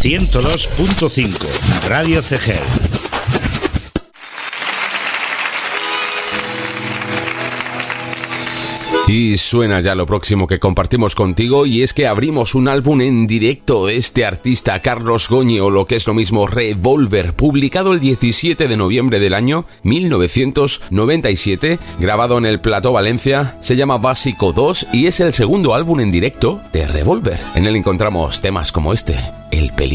102.5 Radio CG. Y suena ya lo próximo que compartimos contigo, y es que abrimos un álbum en directo. Este artista, Carlos Goñi, o lo que es lo mismo, Revolver, publicado el 17 de noviembre del año 1997, grabado en el Plató Valencia, se llama Básico 2 y es el segundo álbum en directo de Revolver. En él encontramos temas como este, El Peligro.